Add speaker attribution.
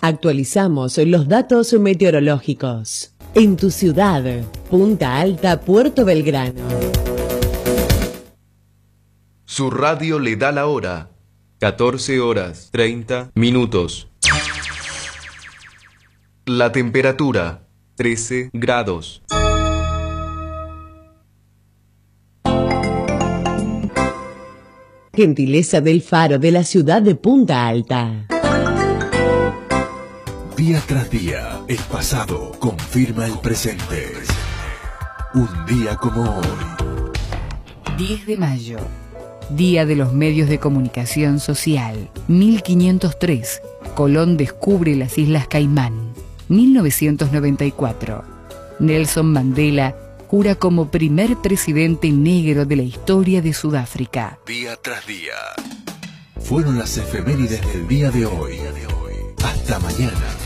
Speaker 1: Actualizamos los datos meteorológicos. En tu ciudad, Punta Alta, Puerto Belgrano.
Speaker 2: Su radio le da la hora. 14:30. La temperatura, 13 grados.
Speaker 1: Gentileza del Faro de la ciudad de Punta Alta.
Speaker 3: Día tras día, el pasado confirma el presente. Un día como hoy.
Speaker 4: 10 de mayo. Día de los Medios de Comunicación Social. 1503. Colón descubre las Islas Caimán. 1994. Nelson Mandela jura como primer presidente negro de la historia de Sudáfrica.
Speaker 3: Día tras día. Fueron las efemérides del día de hoy. Hasta mañana.